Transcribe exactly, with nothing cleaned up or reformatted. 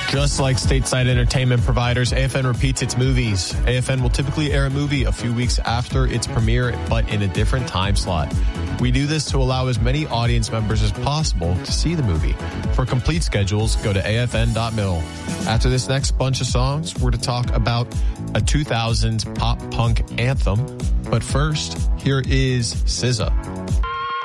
Just like stateside entertainment providers, A F N repeats its movies. A F N will typically air a movie a few weeks after its premiere, but in a different time slot. We do this to allow as many audience members as possible to see the movie. For complete schedules, go to A F N dot mil. After this next bunch of songs, we're to talk about a two thousands pop punk anthem. But first, here is S Z A.